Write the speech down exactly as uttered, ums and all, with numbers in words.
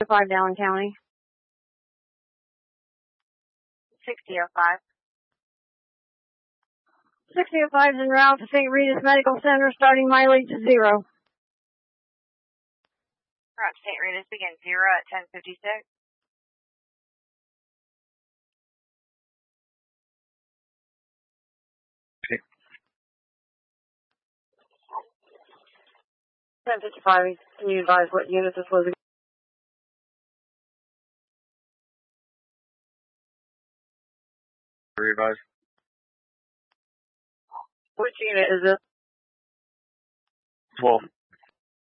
five Allen County. sixty oh five. sixty oh five is en route to Saint Rita's Medical Center, starting mileage zero. Route to Saint Rita's begins zero at ten fifty-six. ten fifty-five, can you advise what unit this was? Revise. Which unit is it? twelve.